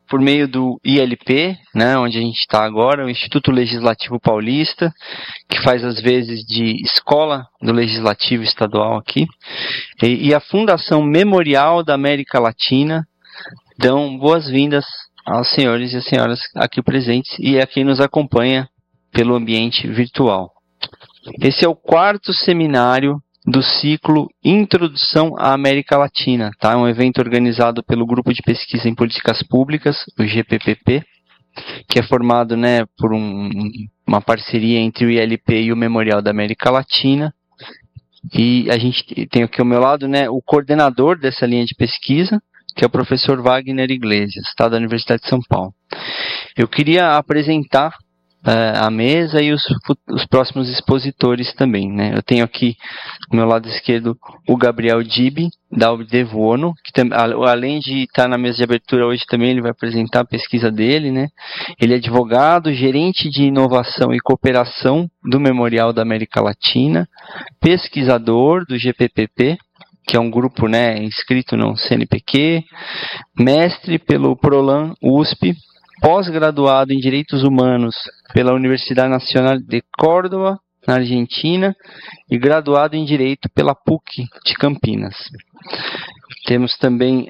por meio do ILP, né, onde a gente está agora, o Instituto Legislativo Paulista, que faz às vezes de escola do Legislativo Estadual aqui, e a Fundação Memorial da América Latina dão boas-vindas aos senhores e às senhoras aqui presentes e a quem nos acompanha pelo ambiente virtual. Esse é o 4º seminário do ciclo Introdução à América Latina, tá? É um evento organizado pelo Grupo de Pesquisa em Políticas Públicas, o GPPP, que é formado, né, por uma parceria entre o ILP e o Memorial da América Latina. E a gente tem aqui ao meu lado, né, o coordenador dessa linha de pesquisa, que é o professor Wagner Iglesias, tá, da Universidade de São Paulo. Eu queria apresentar a mesa e os próximos expositores também, né? Eu tenho aqui do meu lado esquerdo o Gabriel Dibi, da UBDevono, que além de estar na mesa de abertura hoje também ele vai apresentar a pesquisa dele, né? Ele é advogado, gerente de inovação e cooperação do Memorial da América Latina, pesquisador do GPPP, que é um grupo, né, inscrito no CNPq, mestre pelo PROLAN USP, pós-graduado em Direitos Humanos pela Universidade Nacional de Córdoba, na Argentina, e graduado em Direito pela PUC de Campinas. Temos também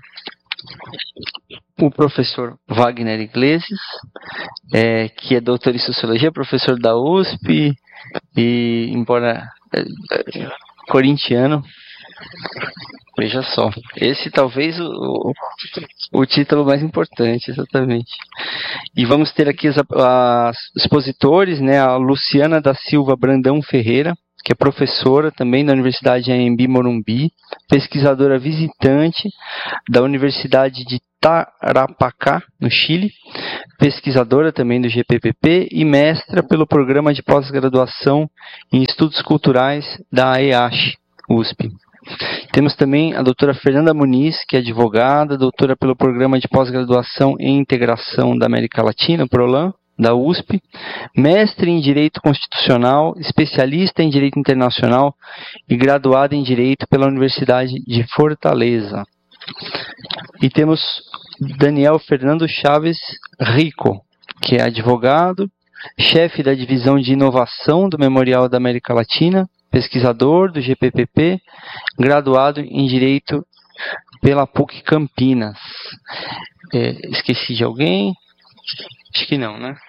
o professor Wagner Iglesias, que é doutor em Sociologia, professor da USP, e embora corintiano. Veja só, esse talvez o título mais importante, exatamente. E vamos ter aqui as expositores, né, a Luciana da Silva Brandão Ferreira, que é professora também da Universidade Anhembi Morumbi, pesquisadora visitante da Universidade de Tarapacá, no Chile, pesquisadora também do GPPP e mestra pelo Programa de Pós-Graduação em Estudos Culturais da EASH, USP. Temos também a doutora Fernanda Muniz, que é advogada, doutora pelo Programa de Pós-Graduação em Integração da América Latina, PROLAN, da USP, mestre em Direito Constitucional, especialista em Direito Internacional e graduada em Direito pela Universidade de Fortaleza. E temos Daniel Fernando Chaves Rico, que é advogado, chefe da Divisão de Inovação do Memorial da América Latina, pesquisador do GPPP, graduado em Direito pela PUC Campinas. Esqueci de alguém? Acho que não, né?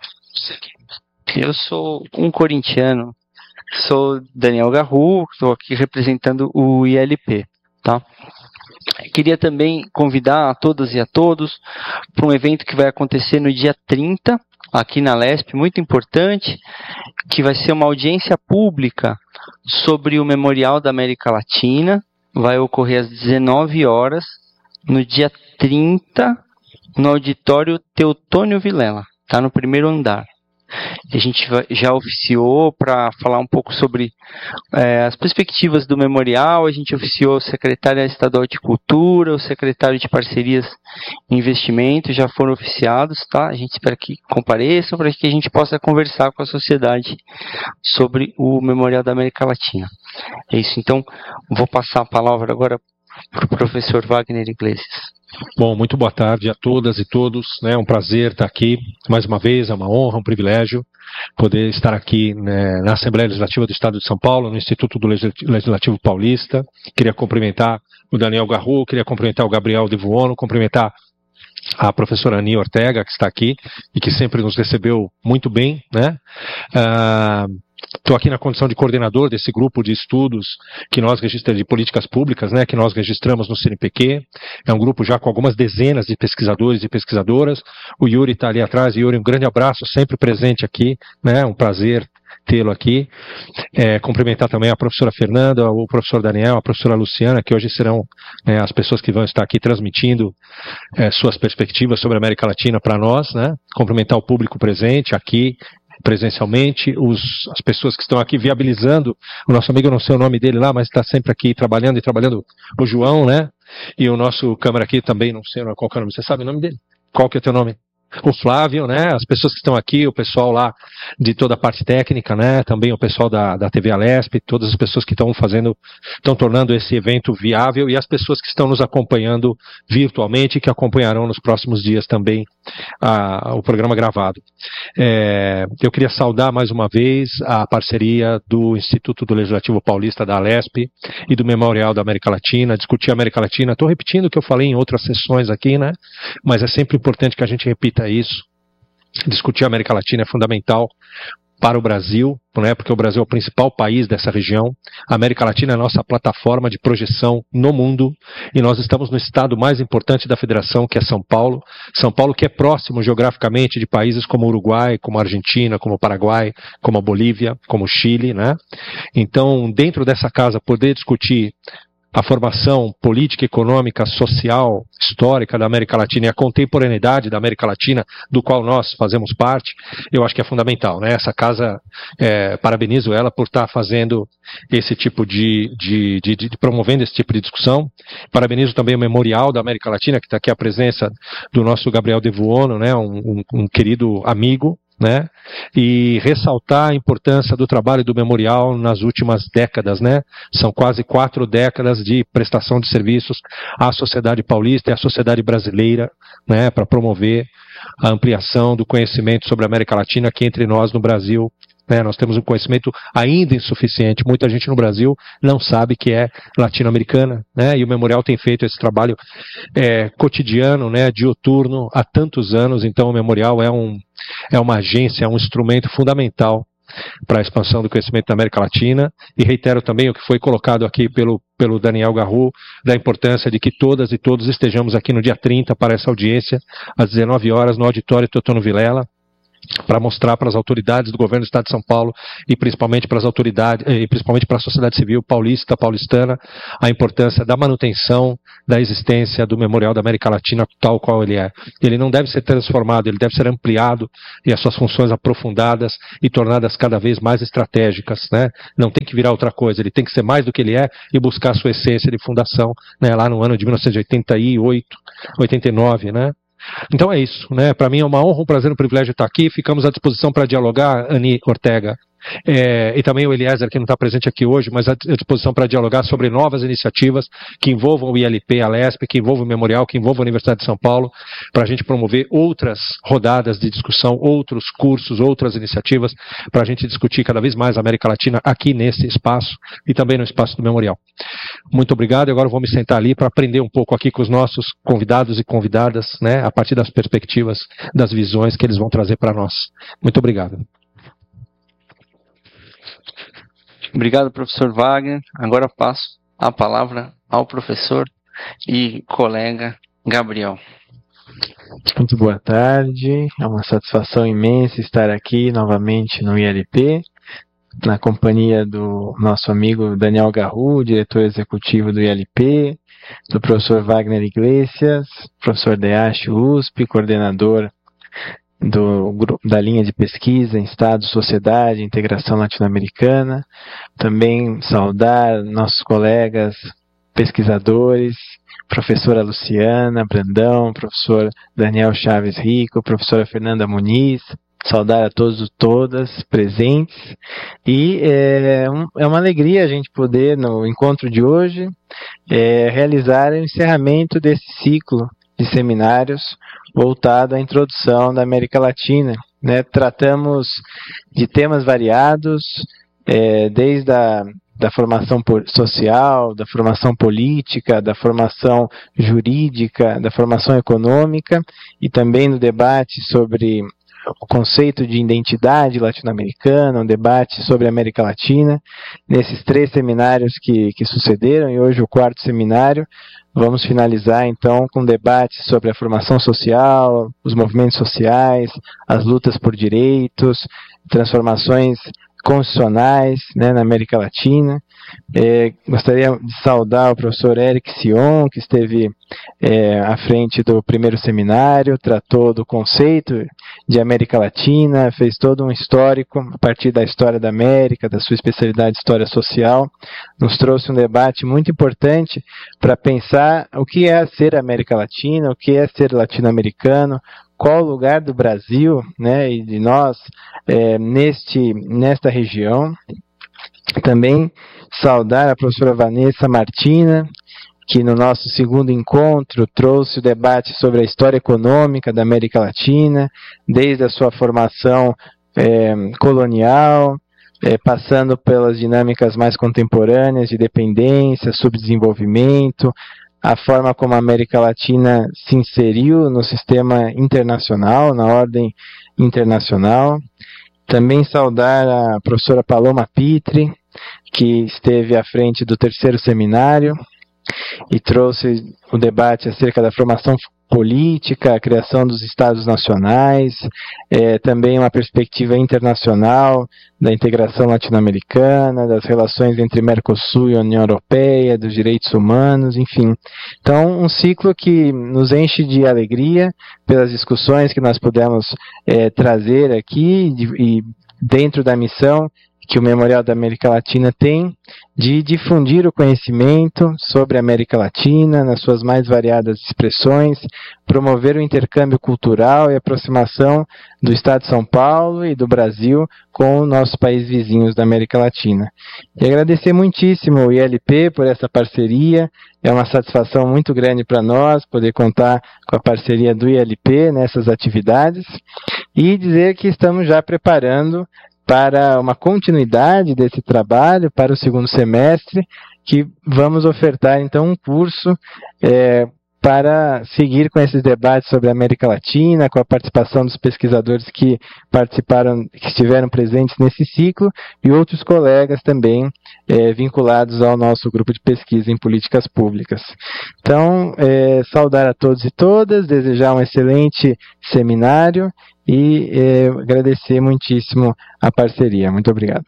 Eu sou um corintiano, sou Daniel Garru, estou aqui representando o ILP, tá? Queria também convidar a todas e a todos para um evento que vai acontecer no dia 30, aqui na LESP, muito importante, que vai ser uma audiência pública sobre o Memorial da América Latina. Vai ocorrer às 19 horas, no dia 30, no auditório Teotônio Vilela, tá no primeiro andar. A gente já oficiou para falar um pouco sobre as perspectivas do memorial. A gente oficiou o secretário estadual de Cultura, o secretário de Parcerias e Investimentos, já foram oficiados, tá? A gente espera que compareçam para que a gente possa conversar com a sociedade sobre o Memorial da América Latina. É isso, então, vou passar a palavra agora para o professor Wagner Iglesias. Bom, muito boa tarde a todas e todos, né? É um prazer estar aqui mais uma vez, é uma honra, um privilégio poder estar aqui, né, na Assembleia Legislativa do Estado de São Paulo, no Instituto do Legislativo Paulista. Queria cumprimentar o Daniel Garru, queria cumprimentar o Gabriel Devono, cumprimentar a professora Ani Ortega, que está aqui e que sempre nos recebeu muito bem, né? Estou aqui na condição de coordenador desse grupo de estudos que nós registramos de políticas públicas, né, que nós registramos no CNPq. É um grupo já com algumas dezenas de pesquisadores e pesquisadoras. O Yuri está ali atrás. Yuri, um grande abraço, sempre presente aqui, né, um prazer tê-lo aqui. Cumprimentar também a professora Fernanda, o professor Daniel, a professora Luciana, que hoje serão as pessoas que vão estar aqui transmitindo suas perspectivas sobre a América Latina para nós, né. Cumprimentar o público presente aqui, presencialmente, as pessoas que estão aqui viabilizando, o nosso amigo, eu não sei o nome dele lá, mas está sempre aqui trabalhando, o João, né? E o nosso câmera aqui também, não sei qual que é o nome, você sabe o nome dele? Qual que é o teu nome? o Flávio, né, as pessoas que estão aqui, o pessoal lá de toda a parte técnica, né, também o pessoal da TV Alesp, todas as pessoas que estão tornando esse evento viável e as pessoas que estão nos acompanhando virtualmente e que acompanharão nos próximos dias também o programa gravado. Eu queria saudar mais uma vez a parceria do Instituto do Legislativo Paulista da Alesp e do Memorial da América Latina, discutir a América Latina. Estou repetindo o que eu falei em outras sessões aqui, né, mas é sempre importante que a gente repita isso. Discutir a América Latina é fundamental para o Brasil, né, porque o Brasil é o principal país dessa região. A América Latina é a nossa plataforma de projeção no mundo e nós estamos no estado mais importante da federação, que é São Paulo. São Paulo, que é próximo geograficamente de países como o Uruguai, como a Argentina, como o Paraguai, como a Bolívia, como o Chile, né? Então, dentro dessa casa, poder discutir a formação política, econômica, social, histórica da América Latina e a contemporaneidade da América Latina, do qual nós fazemos parte, eu acho que é fundamental, né? Essa casa, parabenizo ela por estar fazendo esse tipo promovendo esse tipo de discussão. Parabenizo também o Memorial da América Latina, que está aqui a presença do nosso Gabriel Devuono, né? Um querido amigo, né? E ressaltar a importância do trabalho do Memorial nas últimas décadas, né? São quase 4 décadas de prestação de serviços à sociedade paulista e à sociedade brasileira, né? Para promover a ampliação do conhecimento sobre a América Latina aqui entre nós no Brasil. Nós temos um conhecimento ainda insuficiente. Muita gente no Brasil não sabe que é latino-americana, né? E o Memorial tem feito esse trabalho cotidiano, né, diuturno, há tantos anos. Então o Memorial é uma agência, é um instrumento fundamental para a expansão do conhecimento da América Latina. E reitero também o que foi colocado aqui pelo Daniel Garru, da importância de que todas e todos estejamos aqui no dia 30 para essa audiência, às 19 horas, no auditório Teotono Vilela, para mostrar para as autoridades do governo do Estado de São Paulo e principalmente para as autoridades, e principalmente para a sociedade civil paulistana, a importância da manutenção da existência do Memorial da América Latina tal qual ele é. Ele não deve ser transformado, ele deve ser ampliado e as suas funções aprofundadas e tornadas cada vez mais estratégicas, né? Não tem que virar outra coisa, ele tem que ser mais do que ele é e buscar a sua essência de fundação, né? Lá no ano de 1988, 89, né? Então é isso, né? Para mim é uma honra, um prazer, um privilégio estar aqui. Ficamos à disposição para dialogar, Ani Ortega. E também o Eliezer, que não está presente aqui hoje, mas à disposição para dialogar sobre novas iniciativas que envolvam o ILP, a Alesp, que envolvam o Memorial, que envolvam a Universidade de São Paulo, para a gente promover outras rodadas de discussão, outros cursos, outras iniciativas, para a gente discutir cada vez mais a América Latina aqui nesse espaço e também no espaço do Memorial. Muito obrigado, e agora eu vou me sentar ali para aprender um pouco aqui com os nossos convidados e convidadas, né, a partir das perspectivas, das visões que eles vão trazer para nós. Muito obrigado. Obrigado, professor Wagner. Agora passo a palavra ao professor e colega Gabriel. Muito boa tarde. É uma satisfação imensa estar aqui novamente no ILP, na companhia do nosso amigo Daniel Garru, diretor executivo do ILP, do professor Wagner Iglesias, professor Deache USP, coordenador da linha de pesquisa em Estado, Sociedade e Integração Latino-Americana. Também saudar nossos colegas pesquisadores, professora Luciana Brandão, professor Daniel Chaves Rico, professora Fernanda Muniz, saudar a todos e todas presentes. E é uma alegria a gente poder, no encontro de hoje, realizar o encerramento desse ciclo de seminários voltado à introdução da América Latina, né? Tratamos de temas variados, desde da formação social, da formação política, da formação jurídica, da formação econômica, e também no debate sobre o conceito de identidade latino-americana, um debate sobre a América Latina. Nesses 3 seminários que sucederam, e hoje o 4º seminário, vamos finalizar então com debates sobre a formação social, os movimentos sociais, as lutas por direitos, transformações constitucionais, né, na América Latina. Gostaria de saudar o professor Eric Sion, que esteve à frente do primeiro seminário, tratou do conceito de América Latina, fez todo um histórico a partir da história da América, da sua especialidade de história social, nos trouxe um debate muito importante para pensar o que é ser América Latina, o que é ser latino-americano, qual o lugar do Brasil, né, e de nós nesta região. Também saudar a professora Vanessa Martina, que no nosso segundo encontro trouxe o debate sobre a história econômica da América Latina, desde a sua formação colonial, passando pelas dinâmicas mais contemporâneas de dependência, subdesenvolvimento, a forma como a América Latina se inseriu no sistema internacional, na ordem internacional. Também saudar a professora Paloma Pitre, que esteve à frente do terceiro seminário e trouxe o debate acerca da formação política, a criação dos estados nacionais, também uma perspectiva internacional da integração latino-americana, das relações entre Mercosul e União Europeia, dos direitos humanos, enfim. Então, um ciclo que nos enche de alegria pelas discussões que nós pudemos trazer aqui e dentro da missão que o Memorial da América Latina tem de difundir o conhecimento sobre a América Latina nas suas mais variadas expressões, promover o intercâmbio cultural e aproximação do Estado de São Paulo e do Brasil com os nossos países vizinhos da América Latina. E agradecer muitíssimo o ILP por essa parceria, é uma satisfação muito grande para nós poder contar com a parceria do ILP nessas atividades e dizer que estamos já preparando para uma continuidade desse trabalho para o segundo semestre, que vamos ofertar então um curso para seguir com esses debates sobre a América Latina, com a participação dos pesquisadores que participaram, que estiveram presentes nesse ciclo, e outros colegas também vinculados ao nosso grupo de pesquisa em políticas públicas. Então, saudar a todos e todas, desejar um excelente seminário e agradecer muitíssimo a parceria. Muito obrigado.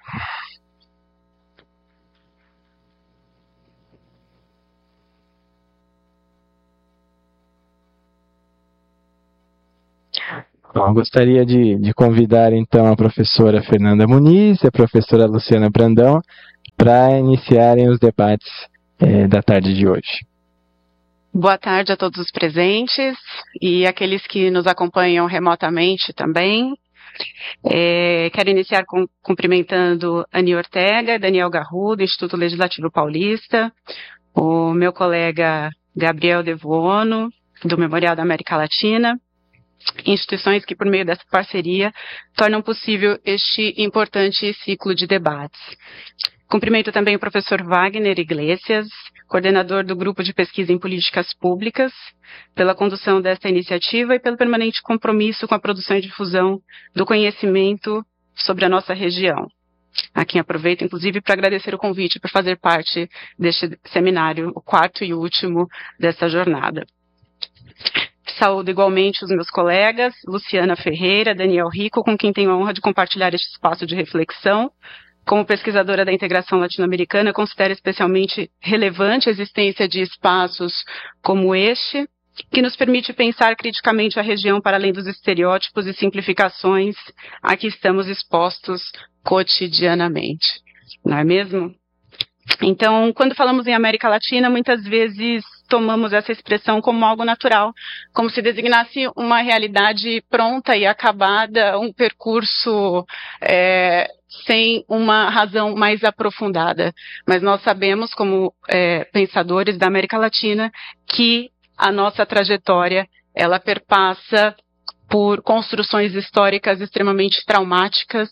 Bom, eu gostaria de convidar então a professora Fernanda Muniz e a professora Luciana Brandão para iniciarem os debates da tarde de hoje. Boa tarde a todos os presentes e aqueles que nos acompanham remotamente também. Quero iniciar cumprimentando Ani Ortega e Daniel Garrudo, do Instituto Legislativo Paulista, o meu colega Gabriel Devono, do Memorial da América Latina, instituições que, por meio dessa parceria, tornam possível este importante ciclo de debates. Cumprimento também o professor Wagner Iglesias, coordenador do Grupo de Pesquisa em Políticas Públicas, pela condução desta iniciativa e pelo permanente compromisso com a produção e difusão do conhecimento sobre a nossa região. A quem aproveito, inclusive, para agradecer o convite por fazer parte deste seminário, o quarto e último dessa jornada. Saúdo igualmente os meus colegas, Luciana Ferreira, Daniel Rico, com quem tenho a honra de compartilhar este espaço de reflexão. Como pesquisadora da integração latino-americana, considero especialmente relevante a existência de espaços como este, que nos permite pensar criticamente a região para além dos estereótipos e simplificações a que estamos expostos cotidianamente. Não é mesmo? Então, quando falamos em América Latina, muitas vezes tomamos essa expressão como algo natural, como se designasse uma realidade pronta e acabada, um percurso sem uma razão mais aprofundada. Mas nós sabemos, como pensadores da América Latina, que a nossa trajetória, ela perpassa por construções históricas extremamente traumáticas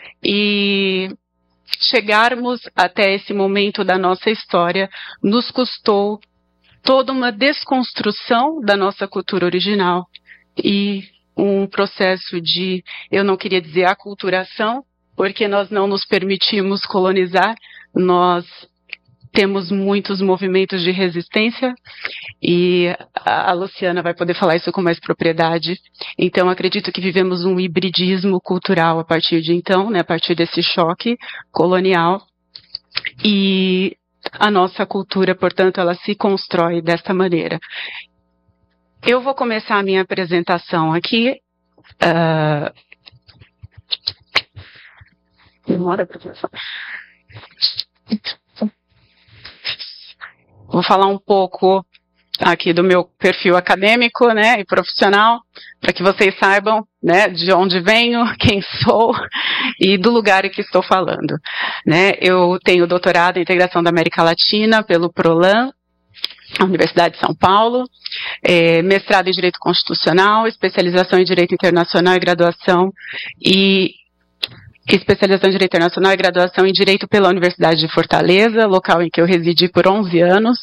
e chegarmos até esse momento da nossa história nos custou toda uma desconstrução da nossa cultura original e um processo de, eu não queria dizer aculturação, porque nós não nos permitimos colonizar, nós temos muitos movimentos de resistência e a Luciana vai poder falar isso com mais propriedade. Então, acredito que vivemos um hibridismo cultural a partir de então, né, a partir desse choque colonial. E a nossa cultura, portanto, ela se constrói desta maneira. Eu vou começar a minha apresentação aqui. Demora, professor. Vou falar um pouco aqui do meu perfil acadêmico, né, e profissional, para que vocês saibam, né, de onde venho, quem sou e do lugar em que estou falando, né. Eu tenho doutorado em Integração da América Latina pelo PROLAN, Universidade de São Paulo, mestrado em Direito Constitucional, especialização em Direito Internacional e graduação em Direito pela Universidade de Fortaleza, local em que eu residi por 11 anos.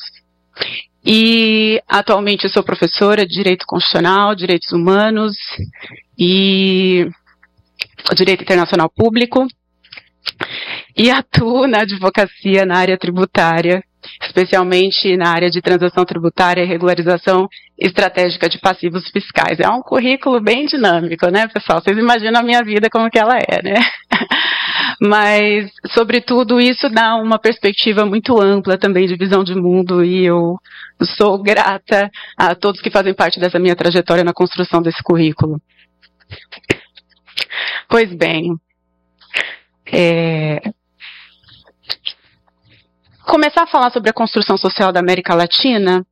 E atualmente eu sou professora de Direito Constitucional, Direitos Humanos e Direito Internacional Público. E atuo na advocacia na área tributária, especialmente na área de transação tributária e regularização estratégica de passivos fiscais. É um currículo bem dinâmico, né, pessoal? Vocês imaginam a minha vida como que ela é, né? Mas, sobretudo, isso dá uma perspectiva muito ampla também de visão de mundo e eu sou grata a todos que fazem parte dessa minha trajetória na construção desse currículo. Pois bem, começar a falar sobre a construção social da América Latina.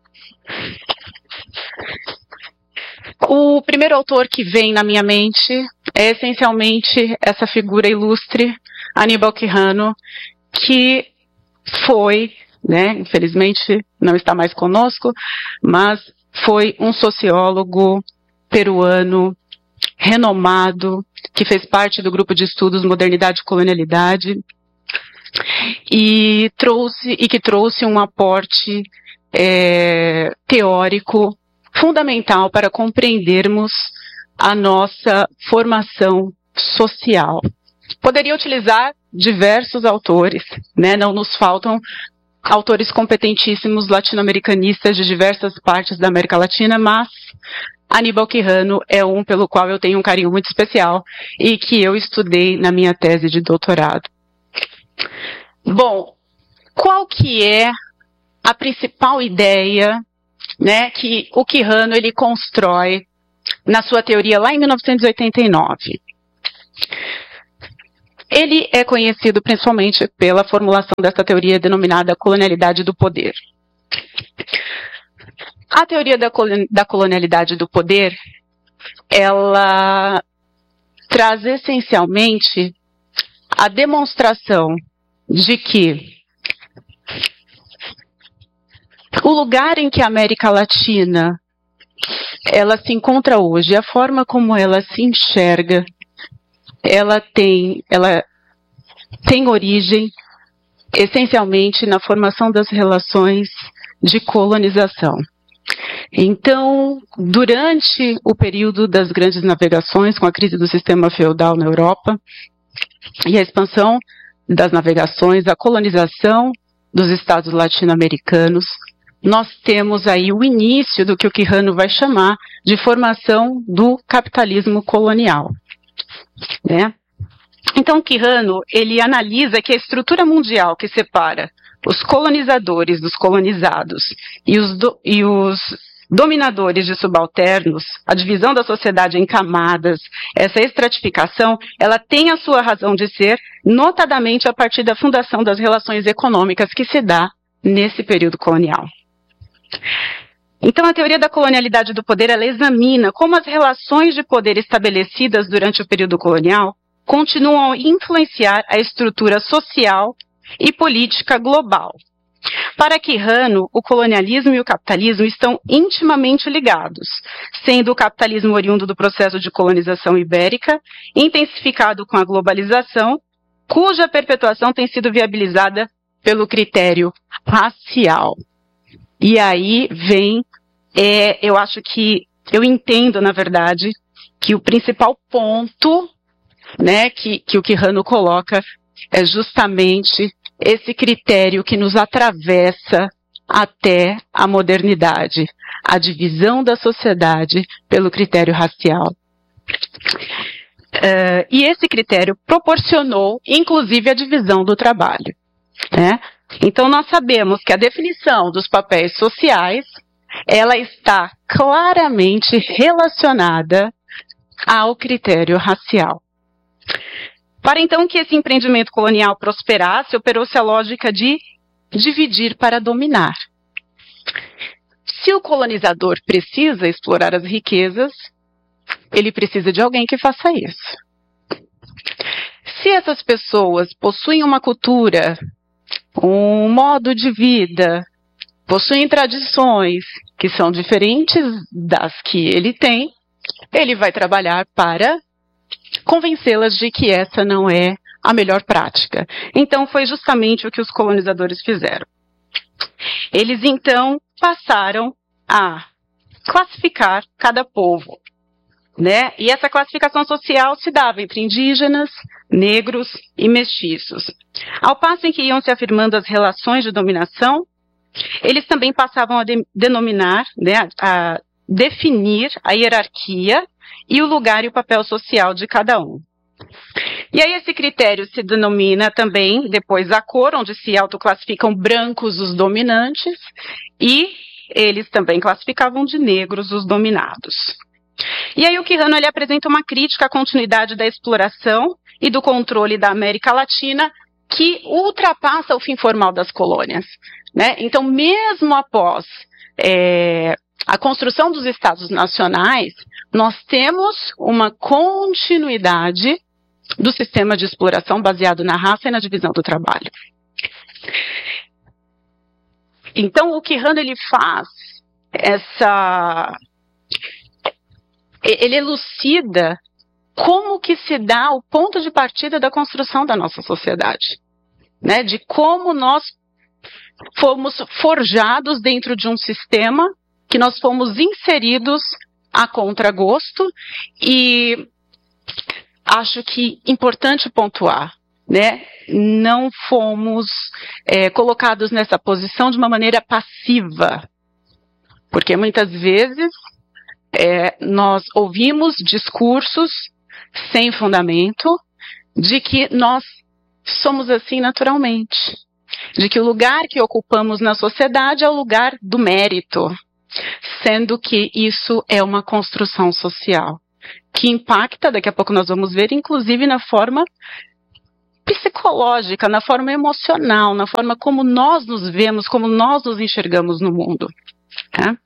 O primeiro autor que vem na minha mente é essencialmente essa figura ilustre, Aníbal Quijano, que foi, né, infelizmente não está mais conosco, mas foi um sociólogo peruano renomado, que fez parte do grupo de estudos Modernidade e Colonialidade, e que trouxe um aporte teórico fundamental para compreendermos a nossa formação social. Poderia utilizar diversos autores, né? Não nos faltam autores competentíssimos latino-americanistas de diversas partes da América Latina, mas Aníbal Quijano é um pelo qual eu tenho um carinho muito especial e que eu estudei na minha tese de doutorado. Bom, qual que é a principal ideia, né, que o Quijano ele constrói na sua teoria lá em 1989? Ele é conhecido principalmente pela formulação dessa teoria denominada colonialidade do poder. A teoria da colonialidade do poder, ela traz essencialmente a demonstração de que o lugar em que a América Latina ela se encontra hoje, a forma como ela se enxerga, ela tem origem essencialmente na formação das relações de colonização. Então, durante o período das grandes navegações, com a crise do sistema feudal na Europa e a expansão das navegações, a colonização dos estados latino-americanos, nós temos aí o início do que o Quijano vai chamar de formação do capitalismo colonial, né? Então, Quijano, ele analisa que a estrutura mundial que separa os colonizadores dos colonizados e os dominadores de subalternos, a divisão da sociedade em camadas, essa estratificação, ela tem a sua razão de ser, notadamente a partir da fundação das relações econômicas que se dá nesse período colonial. Então, a teoria da colonialidade do poder, ela examina como as relações de poder estabelecidas durante o período colonial continuam a influenciar a estrutura social e política global. Para Quijano, o colonialismo e o capitalismo estão intimamente ligados, sendo o capitalismo oriundo do processo de colonização ibérica, intensificado com a globalização, cuja perpetuação tem sido viabilizada pelo critério racial. E aí vem, eu entendo, na verdade, que o principal ponto, né, que o Quijano coloca é justamente esse critério que nos atravessa até a modernidade, a divisão da sociedade pelo critério racial. E esse critério proporcionou, inclusive, a divisão do trabalho, né? Então, nós sabemos que a definição dos papéis sociais, ela está claramente relacionada ao critério racial. Para então que esse empreendimento colonial prosperasse, operou-se a lógica de dividir para dominar. Se o colonizador precisa explorar as riquezas, ele precisa de alguém que faça isso. Se essas pessoas possuem uma cultura, um modo de vida, possuem tradições que são diferentes das que ele tem, ele vai trabalhar para convencê-las de que essa não é a melhor prática. Então, foi justamente o que os colonizadores fizeram. Eles, então, passaram a classificar cada povo, né? E essa classificação social se dava entre indígenas, negros e mestiços. Ao passo em que iam se afirmando as relações de dominação, eles também passavam a denominar, né, a definir a hierarquia e o lugar e o papel social de cada um. E aí esse critério se denomina também, depois, a cor, onde se autoclassificam brancos os dominantes, e eles também classificavam de negros os dominados. E aí o Quijano ele apresenta uma crítica à continuidade da exploração e do controle da América Latina, que ultrapassa o fim formal das colônias, né? Então, mesmo após a construção dos Estados Nacionais, nós temos uma continuidade do sistema de exploração baseado na raça e na divisão do trabalho. Então, o Quijano ele faz ele elucida como que se dá o ponto de partida da construção da nossa sociedade, né? De como nós fomos forjados dentro de um sistema que nós fomos inseridos a contragosto, e acho que importante pontuar, né? Não fomos colocados nessa posição de uma maneira passiva, porque muitas vezes nós ouvimos discursos sem fundamento de que nós somos assim naturalmente, de que o lugar que ocupamos na sociedade é o lugar do mérito, sendo que isso é uma construção social que impacta, daqui a pouco nós vamos ver, inclusive na forma psicológica, na forma emocional, na forma como nós nos vemos, como nós nos enxergamos no mundo. Tá?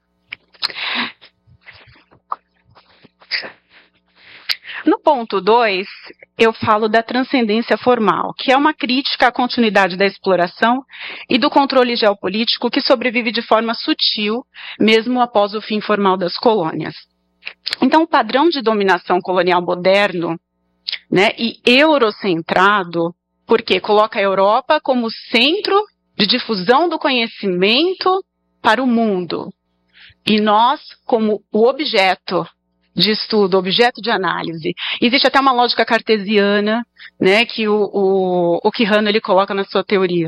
No ponto 2, eu falo da transcendência formal, que é uma crítica à continuidade da exploração e do controle geopolítico que sobrevive de forma sutil, mesmo após o fim formal das colônias. Então, o padrão de dominação colonial moderno, né, e eurocentrado, porque coloca a Europa como centro de difusão do conhecimento para o mundo, e nós como o objeto de estudo, objeto de análise. Existe até uma lógica cartesiana, né, que o Quijano ele coloca na sua teoria.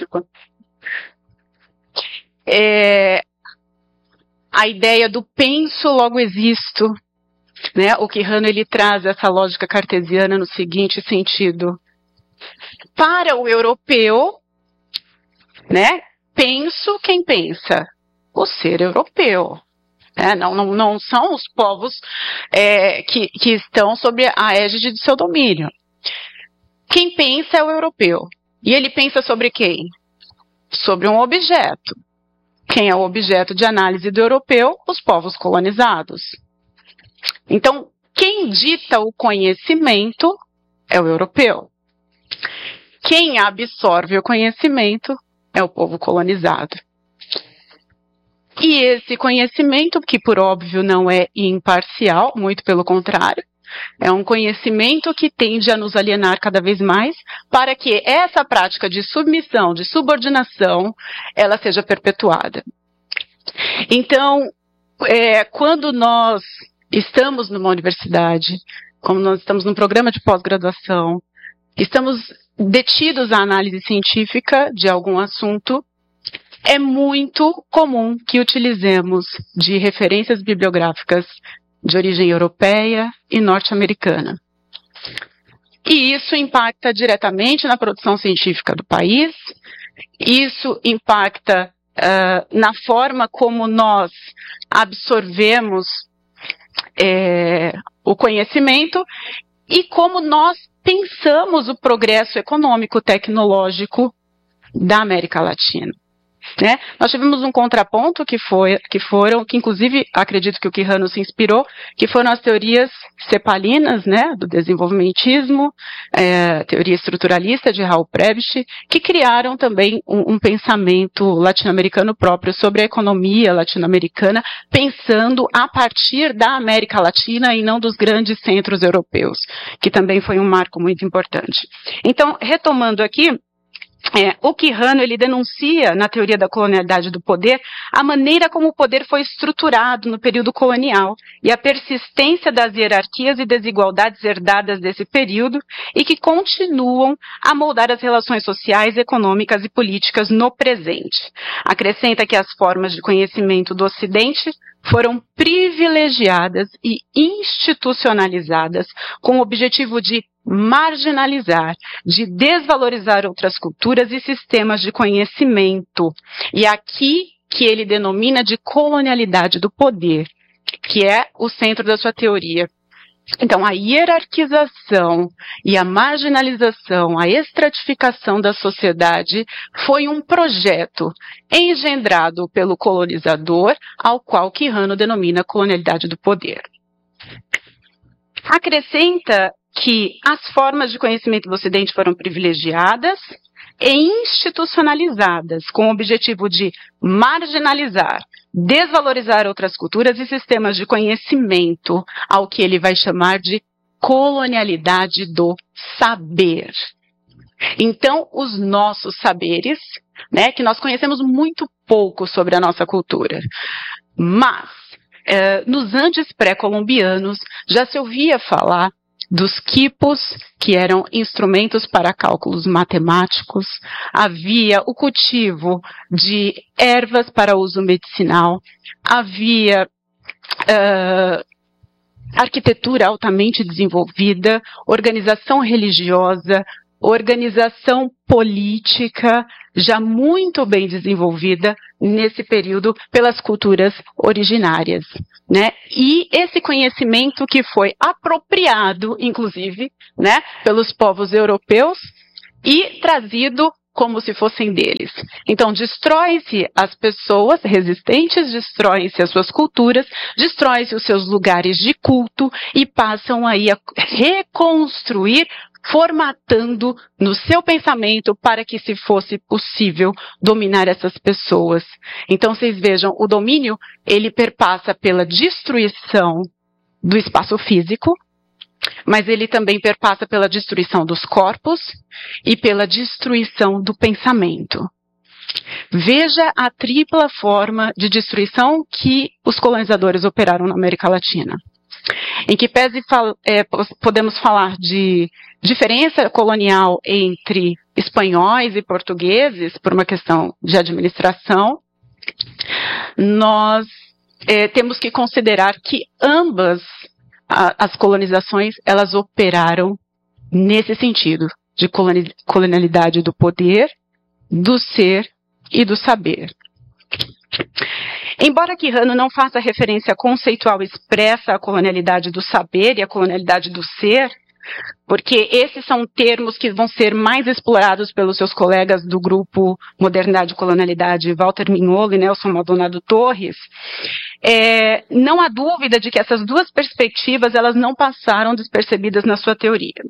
A ideia do penso, logo existo, né? O Quijano ele traz essa lógica cartesiana no seguinte sentido: para o europeu, né, penso quem pensa? O ser europeu. Não são os povos que estão sob a égide de seu domínio. Quem pensa é o europeu. E ele pensa sobre quem? Sobre um objeto. Quem é o objeto de análise do europeu? Os povos colonizados. Então, quem dita o conhecimento é o europeu. Quem absorve o conhecimento é o povo colonizado. E esse conhecimento, que por óbvio não é imparcial, muito pelo contrário, é um conhecimento que tende a nos alienar cada vez mais, para que essa prática de submissão, de subordinação, ela seja perpetuada. Então, quando nós estamos numa universidade, como nós estamos num programa de pós-graduação, estamos detidos à análise científica de algum assunto, é muito comum que utilizemos de referências bibliográficas de origem europeia e norte-americana. E isso impacta diretamente na produção científica do país, isso impacta na forma como nós absorvemos o conhecimento e como nós pensamos o progresso econômico, tecnológico da América Latina. Né? Nós tivemos um contraponto que inclusive acredito que o Quijano se inspirou, que foram as teorias cepalinas, né, do desenvolvimentismo, teoria estruturalista de Raul Prebisch, que criaram também um pensamento latino-americano próprio sobre a economia latino-americana, pensando a partir da América Latina e não dos grandes centros europeus, que também foi um marco muito importante. Então, retomando aqui, o Quijano, ele denuncia, na teoria da colonialidade do poder, a maneira como o poder foi estruturado no período colonial e a persistência das hierarquias e desigualdades herdadas desse período e que continuam a moldar as relações sociais, econômicas e políticas no presente. Acrescenta que as formas de conhecimento do Ocidente foram privilegiadas e institucionalizadas com o objetivo de marginalizar, de desvalorizar outras culturas e sistemas de conhecimento. E aqui que ele denomina de colonialidade do poder, que é o centro da sua teoria. Então, a hierarquização e a marginalização, a estratificação da sociedade foi um projeto engendrado pelo colonizador, ao qual Quijano denomina colonialidade do poder. Acrescenta que as formas de conhecimento do Ocidente foram privilegiadas e institucionalizadas, com o objetivo de marginalizar, desvalorizar outras culturas e sistemas de conhecimento, ao que ele vai chamar de colonialidade do saber. Então, os nossos saberes, né, que nós conhecemos muito pouco sobre a nossa cultura, mas nos Andes pré-colombianos já se ouvia falar dos quipos, que eram instrumentos para cálculos matemáticos, havia o cultivo de ervas para uso medicinal, havia arquitetura altamente desenvolvida, organização religiosa, organização política já muito bem desenvolvida nesse período pelas culturas originárias, né? E esse conhecimento que foi apropriado, inclusive, né, pelos povos europeus e trazido como se fossem deles. Então, destrói-se as pessoas resistentes, destrói-se as suas culturas, destrói-se os seus lugares de culto e passam aí a reconstruir, formatando no seu pensamento para que se fosse possível dominar essas pessoas. Então, vocês vejam, o domínio, ele perpassa pela destruição do espaço físico, mas ele também perpassa pela destruição dos corpos e pela destruição do pensamento. Veja a tripla forma de destruição que os colonizadores operaram na América Latina. Em que pese podemos falar de diferença colonial entre espanhóis e portugueses, por uma questão de administração, nós temos que considerar que ambas as colonizações, elas operaram nesse sentido, de colonialidade do poder, do ser e do saber. Embora Quijano não faça referência conceitual expressa à colonialidade do saber e à colonialidade do ser, porque esses são termos que vão ser mais explorados pelos seus colegas do grupo Modernidade e Colonialidade, Walter Mignolo e Nelson Maldonado Torres, não há dúvida de que essas duas perspectivas elas não passaram despercebidas na sua teoria.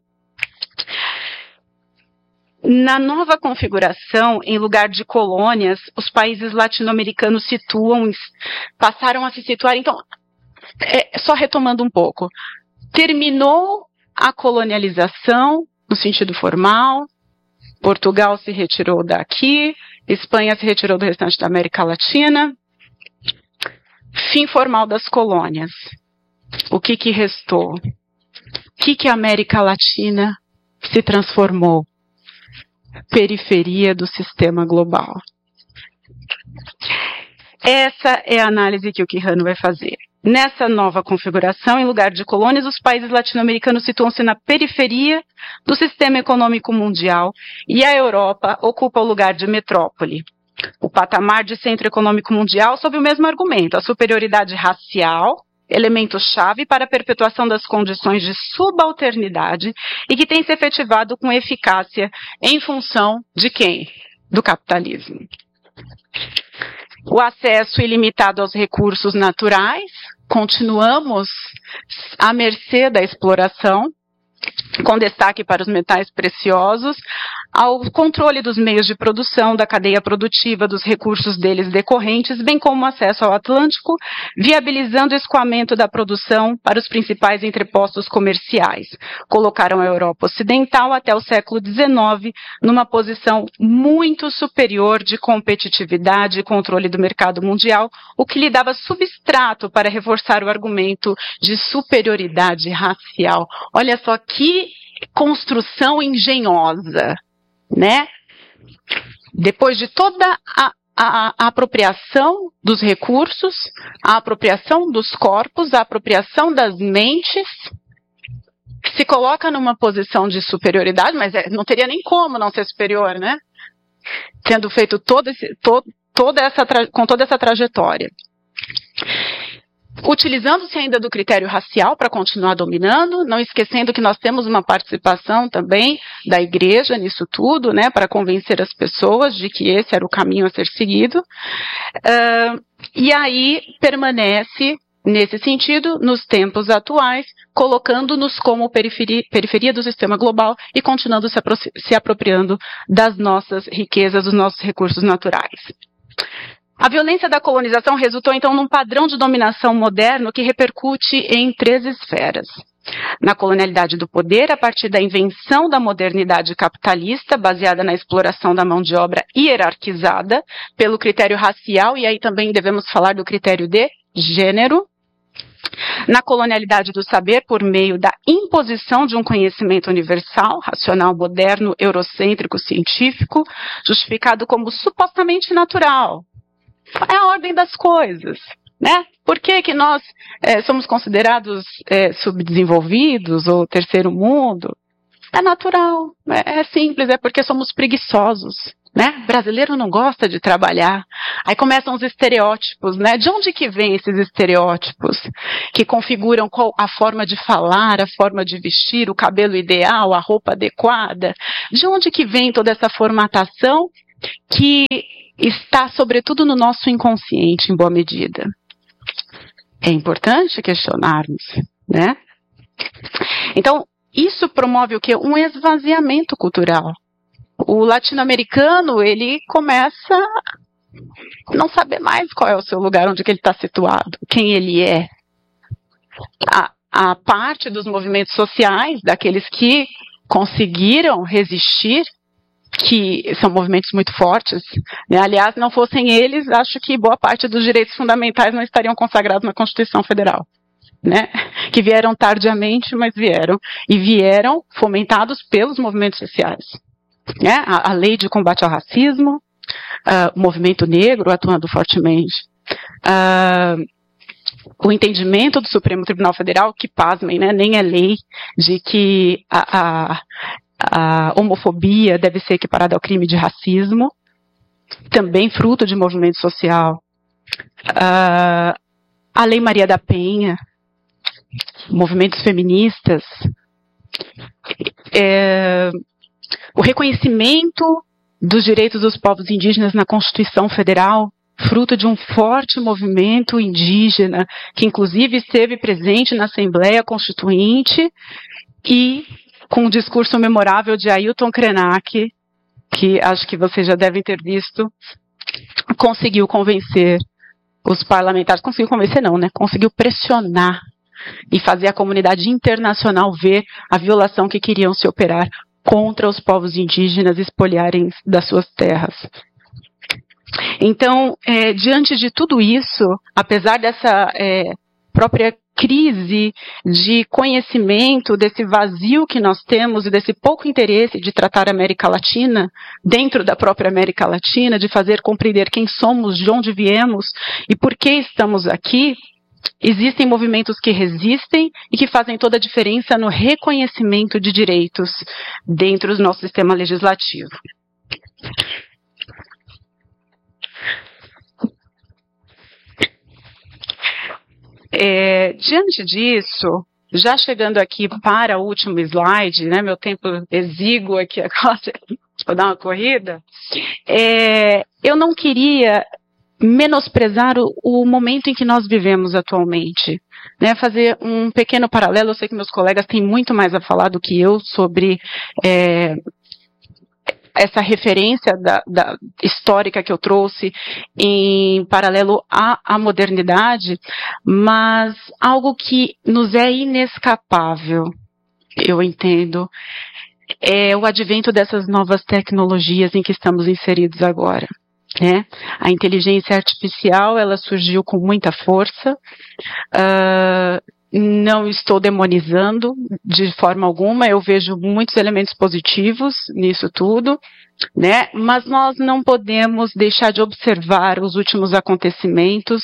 Na nova configuração, em lugar de colônias, os países latino-americanos passaram a se situar. Então, só retomando um pouco, terminou a colonialização no sentido formal, Portugal se retirou daqui, Espanha se retirou do restante da América Latina, fim formal das colônias. O que restou? O que a América Latina se transformou? Periferia do sistema global. Essa é a análise que o Quijano vai fazer. Nessa nova configuração, em lugar de colônias, os países latino-americanos situam-se na periferia do sistema econômico mundial e a Europa ocupa o lugar de metrópole. O patamar de centro econômico mundial sob o mesmo argumento, a superioridade racial, elemento-chave para a perpetuação das condições de subalternidade e que tem se efetivado com eficácia em função de quem? Do capitalismo. O acesso ilimitado aos recursos naturais, continuamos à mercê da exploração, com destaque para os metais preciosos, ao controle dos meios de produção, da cadeia produtiva, dos recursos deles decorrentes, bem como o acesso ao Atlântico, viabilizando o escoamento da produção para os principais entrepostos comerciais. Colocaram a Europa Ocidental até o século XIX numa posição muito superior de competitividade e controle do mercado mundial, o que lhe dava substrato para reforçar o argumento de superioridade racial. Olha só que construção engenhosa, né? Depois de toda a apropriação dos recursos, a apropriação dos corpos, a apropriação das mentes, se coloca numa posição de superioridade, mas não teria nem como não ser superior, né? Tendo feito com toda essa trajetória. Utilizando-se ainda do critério racial para continuar dominando, não esquecendo que nós temos uma participação também da igreja nisso tudo, né, para convencer as pessoas de que esse era o caminho a ser seguido. E aí permanece, nesse sentido, nos tempos atuais, colocando-nos como periferia do sistema global e continuando se apropriando das nossas riquezas, dos nossos recursos naturais. A violência da colonização resultou, então, num padrão de dominação moderno que repercute em 3 esferas. Na colonialidade do poder, a partir da invenção da modernidade capitalista, baseada na exploração da mão de obra hierarquizada pelo critério racial, e aí também devemos falar do critério de gênero. Na colonialidade do saber, por meio da imposição de um conhecimento universal, racional, moderno, eurocêntrico, científico, justificado como supostamente natural. É a ordem das coisas, né? Por que nós somos considerados subdesenvolvidos ou terceiro mundo? É natural, é simples, é porque somos preguiçosos, né? Brasileiro não gosta de trabalhar. Aí começam os estereótipos, né? De onde que vem esses estereótipos que configuram a forma de falar, a forma de vestir, o cabelo ideal, a roupa adequada? De onde que vem toda essa formatação que está, sobretudo, no nosso inconsciente, em boa medida? É importante questionarmos, né? Então, isso promove o quê? Um esvaziamento cultural. O latino-americano, ele começa a não saber mais qual é o seu lugar, onde que ele está situado, quem ele é. A parte dos movimentos sociais, daqueles que conseguiram resistir, que são movimentos muito fortes, né? Aliás, não fossem eles, acho que boa parte dos direitos fundamentais não estariam consagrados na Constituição Federal, né? Que vieram tardiamente, mas vieram. E vieram fomentados pelos movimentos sociais, né? A lei de combate ao racismo, o movimento negro atuando fortemente, o entendimento do Supremo Tribunal Federal, que, pasmem, né? Nem é lei, de que a homofobia deve ser equiparada ao crime de racismo, também fruto de movimento social. A Lei Maria da Penha, movimentos feministas, o reconhecimento dos direitos dos povos indígenas na Constituição Federal, fruto de um forte movimento indígena, que inclusive esteve presente na Assembleia Constituinte e com o discurso memorável de Ailton Krenak, que acho que vocês já devem ter visto, conseguiu convencer os parlamentares, conseguiu convencer não, né? Conseguiu pressionar e fazer a comunidade internacional ver a violação que queriam se operar contra os povos indígenas expoliarem das suas terras. Então, diante de tudo isso, apesar dessa própria crise de conhecimento, desse vazio que nós temos e desse pouco interesse de tratar a América Latina, dentro da própria América Latina, de fazer compreender quem somos, de onde viemos e por que estamos aqui, existem movimentos que resistem e que fazem toda a diferença no reconhecimento de direitos dentro do nosso sistema legislativo. Diante disso, já chegando aqui para o último slide, né, meu tempo exíguo aqui agora, vou dar uma corrida, eu não queria menosprezar o momento em que nós vivemos atualmente. Né, fazer um pequeno paralelo, eu sei que meus colegas têm muito mais a falar do que eu sobre essa referência da histórica que eu trouxe em paralelo à modernidade, mas algo que nos é inescapável, eu entendo, é o advento dessas novas tecnologias em que estamos inseridos agora. Né? A inteligência artificial, ela surgiu com muita força, não estou demonizando de forma alguma, eu vejo muitos elementos positivos nisso tudo, né? Mas nós não podemos deixar de observar os últimos acontecimentos,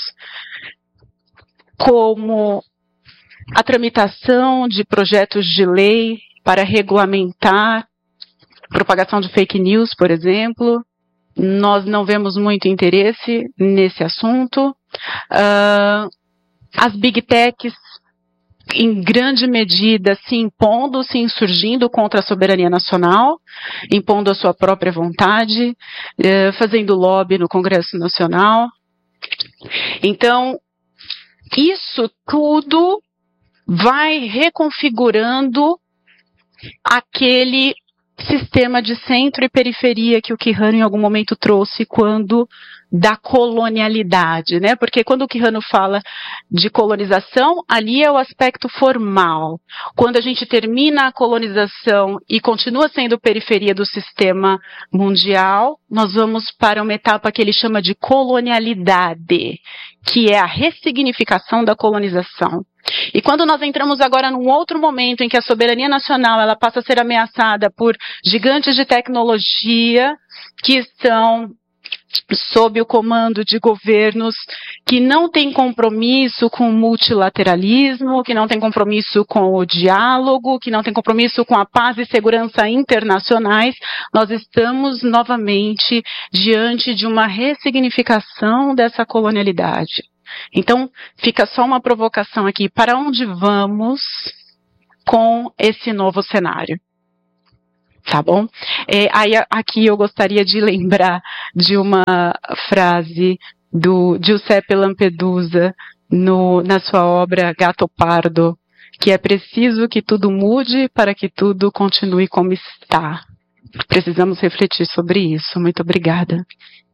como a tramitação de projetos de lei para regulamentar propagação de fake news, por exemplo. Nós não vemos muito interesse nesse assunto. As big techs, em grande medida, se impondo, se insurgindo contra a soberania nacional, impondo a sua própria vontade, fazendo lobby no Congresso Nacional. Então, isso tudo vai reconfigurando aquele sistema de centro e periferia que o Quijano em algum momento trouxe quando da colonialidade, né? Porque quando o Quijano fala de colonização, ali é o aspecto formal. Quando a gente termina a colonização e continua sendo periferia do sistema mundial, nós vamos para uma etapa que ele chama de colonialidade, que é a ressignificação da colonização. E quando nós entramos agora num outro momento em que a soberania nacional ela passa a ser ameaçada por gigantes de tecnologia que estão sob o comando de governos que não têm compromisso com o multilateralismo, que não têm compromisso com o diálogo, que não têm compromisso com a paz e segurança internacionais, nós estamos novamente diante de uma ressignificação dessa colonialidade. Então, fica só uma provocação aqui. Para onde vamos com esse novo cenário? Tá bom? Aí, aqui eu gostaria de lembrar de uma frase do Giuseppe Lampedusa na sua obra Gatto Pardo, que é preciso que tudo mude para que tudo continue como está. Precisamos refletir sobre isso. Muito obrigada.